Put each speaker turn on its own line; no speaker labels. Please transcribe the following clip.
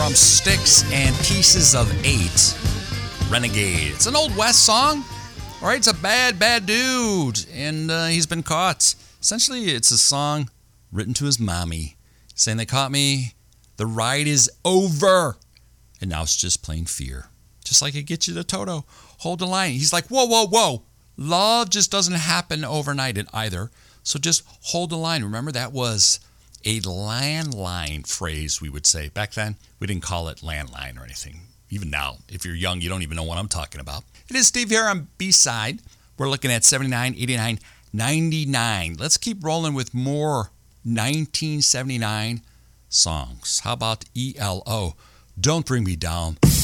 from Styx and Pieces of Eight, Renegade. It's an Old West song. All right, it's a bad dude, and he's been caught. Essentially, it's a song written to his mommy, saying they caught me, the ride is over, and now it's just plain fear. Just like it gets you to Toto. Hold the line. He's like, whoa. Love just doesn't happen overnight either, so just hold the line. Remember, that was a landline phrase, we would say. Back then, we didn't call it landline or anything. Even now, if you're young, you don't even know what I'm talking about. It is Steve here on B-Side. We're looking at 79, 89, 99. Let's keep rolling with more 1979 songs. How about ELO? Don't Bring Me Down.